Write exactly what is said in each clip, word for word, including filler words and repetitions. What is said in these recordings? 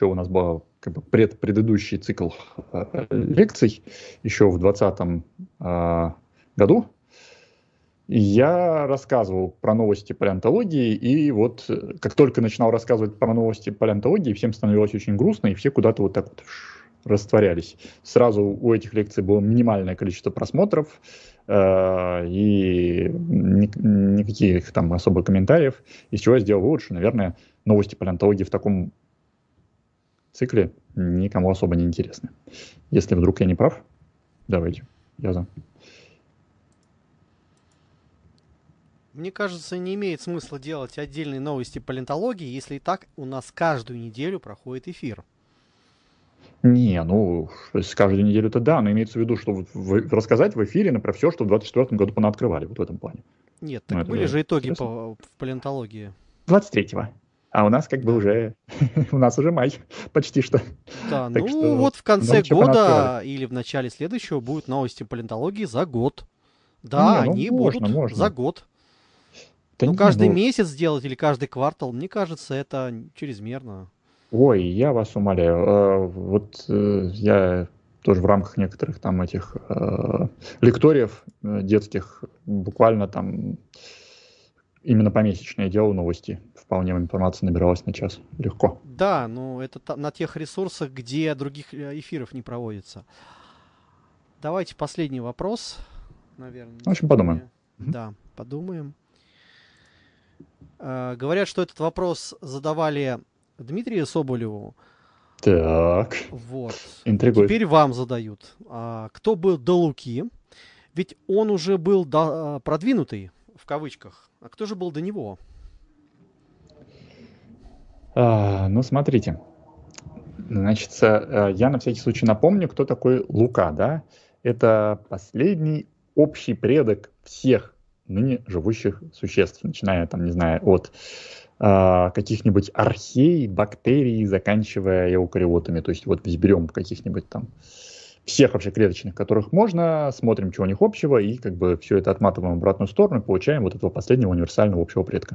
у нас был как бы пред, предыдущий цикл э, лекций еще в двадцатом э, году. Я рассказывал про новости палеонтологии, и вот как только начинал рассказывать про новости палеонтологии, всем становилось очень грустно, и все куда-то вот так вот растворялись. Сразу у этих лекций было минимальное количество просмотров, э, и ни, никаких там особых комментариев, из чего я сделал вывод, что, наверное, новости палеонтологии в таком цикле никому особо не интересны. Если вдруг я не прав, давайте, я за. Мне кажется, не имеет смысла делать отдельные новости палеонтологии, если и так у нас каждую неделю проходит эфир. Не, ну, каждую неделю-то да, но имеется в виду, что вы, рассказать в эфире, например, все, что в двадцать четвёртом году понаоткрывали, вот в этом плане. Нет, Ну, так были же же итоги по, в палеонтологии. двадцать третьего. А у нас как да. бы уже, у нас уже май, почти что. Да, так ну что вот в конце года понаоткрывали. или в начале следующего будут новости палеонтологии за год. Да, не, ну, они можно, будут можно. за год. Да Но не, каждый ну... месяц сделать или каждый квартал, мне кажется, это чрезмерно. Ой, я вас умоляю. Вот я тоже в рамках некоторых там этих э, лекториев детских буквально там именно помесячно я делал новости. Вполне информация набиралась на час. Легко. Да, но это та- на тех ресурсах, где других эфиров не проводится. Давайте последний вопрос, наверное. В общем, подумаем. Да, подумаем. Э, говорят, что этот вопрос задавали Дмитрию Соболеву. Так. Вот. Интригует. Теперь вам задают. А, кто был до Луки? Ведь он уже был до, продвинутый, в кавычках. А кто же был до него? А, ну, смотрите. Значит, я на всякий случай напомню, кто такой Лука, да? Это последний общий предок всех ныне живущих существ, начиная, там, не знаю, от э, каких-нибудь архей, бактерий, заканчивая эукариотами. То есть вот берем каких-нибудь там всех вообще клеточных, которых можно, смотрим, что у них общего, и как бы все это отматываем в обратную сторону, и получаем вот этого последнего универсального общего предка.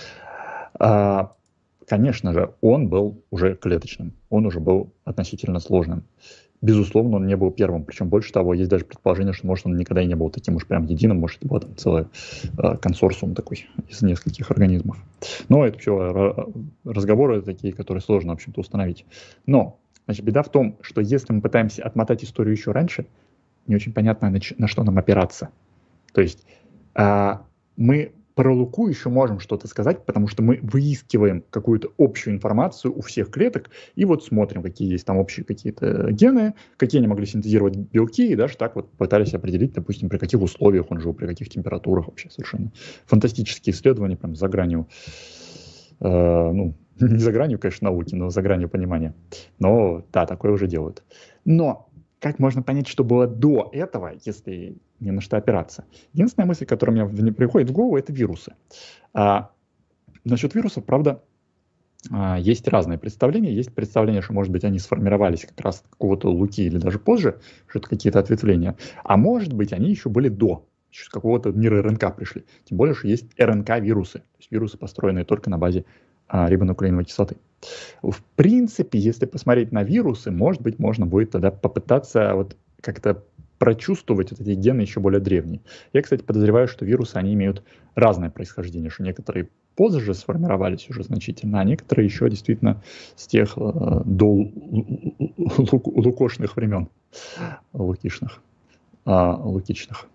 А, конечно же, он был уже клеточным, он уже был относительно сложным. Безусловно, он не был первым. Причем, больше того, есть даже предположение, что, может, он никогда и не был таким уж прям единым. Может, это был там целый э, консорциум такой из нескольких организмов. Но это все разговоры такие, которые сложно, в общем-то, установить. Но, значит, беда в том, что если мы пытаемся отмотать историю еще раньше, не очень понятно, на, на что нам опираться. То есть э, мы про Луку еще можем что-то сказать, потому что мы выискиваем какую-то общую информацию у всех клеток и вот смотрим, какие есть там общие какие-то гены, какие они могли синтезировать белки, и даже так вот пытались определить, допустим, при каких условиях он жил, при каких температурах. Вообще совершенно фантастические исследования, прям за гранью, э, ну, не за гранью, конечно, науки, но за гранью понимания. Но да, такое уже делают. Но как можно понять, что было до этого, если не на что опираться? Единственная мысль, которая мне приходит в голову, это вирусы. А, насчет вирусов, правда, а, есть разные представления. Есть представление, что, может быть, они сформировались как раз от какого-то Луки или даже позже, что это какие-то ответвления. А может быть, они еще были до, еще с какого-то мира РНК пришли. Тем более, что есть РНК-вирусы. То есть вирусы, построенные только на базе а, рибонуклеиновой кислоты. В принципе, если посмотреть на вирусы, может быть, можно будет тогда попытаться вот как-то прочувствовать вот эти гены еще более древние. Я, кстати, подозреваю, что вирусы, они имеют разное происхождение, что некоторые позже сформировались уже значительно, а некоторые еще действительно с тех э, до лук, лукошных времен, лукишных, э, лукичных.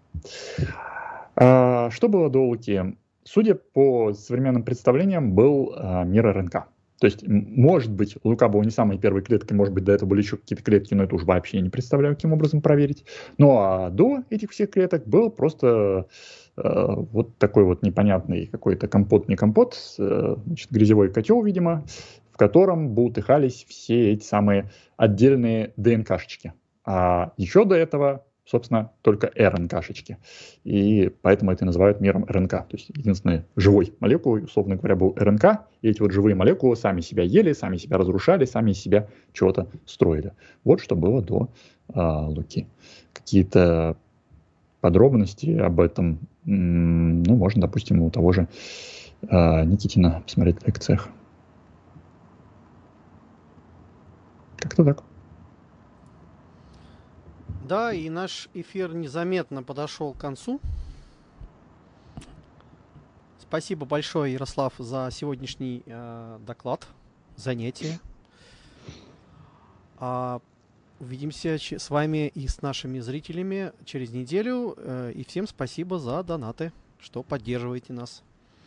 А, что было до Луки? Судя по современным представлениям, был э, мир РНК. То есть, может быть, Лука был не самой первой клеткой, может быть, до этого были еще какие-то клетки, но это уж вообще я не представляю, каким образом проверить. Ну, а до этих всех клеток был просто э, вот такой вот непонятный какой-то компот, не компот, э, значит, грязевой котел, видимо, в котором бултыхались все эти самые отдельные ДНКшечки. А еще до этого, собственно, только РНКшечки. И поэтому это называют миром РНК. То есть единственной живой молекулой, условно говоря, был РНК. И эти вот живые молекулы сами себя ели, сами себя разрушали, сами из себя чего-то строили. Вот что было до а, Луки. Какие-то подробности об этом, м- ну, можно, допустим, у того же а, Никитина посмотреть в лекциях. Как-то так. Да, и наш эфир незаметно подошел к концу. Спасибо большое, Ярослав, за сегодняшний э, доклад, занятие. А, увидимся с вами и с нашими зрителями через неделю. Э, и всем спасибо за донаты, что поддерживаете нас.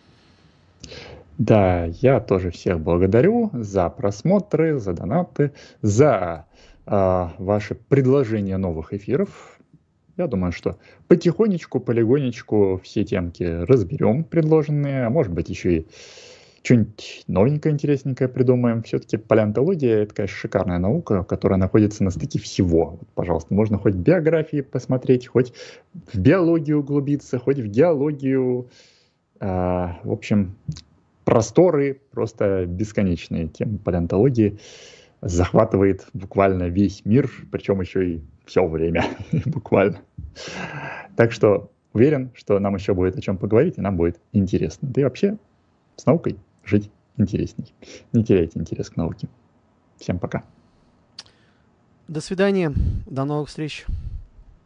Да, я тоже всех благодарю за просмотры, за донаты, за э, ваши предложения новых эфиров. Я думаю, что потихонечку, полигонечку все темки разберем предложенные, а может быть еще и что-нибудь новенькое, интересненькое придумаем. Все-таки палеонтология — это, конечно, шикарная наука, которая находится на стыке всего. Вот, пожалуйста, можно хоть биографии посмотреть, хоть в биологию углубиться, хоть в геологию. А, в общем, просторы просто бесконечные. Тема палеонтологии захватывает буквально весь мир, причем еще и все время, буквально. Так что уверен, что нам еще будет о чем поговорить, и нам будет интересно. Да и вообще с наукой жить интересней. Не теряйте интерес к науке. Всем пока. До свидания. До новых встреч.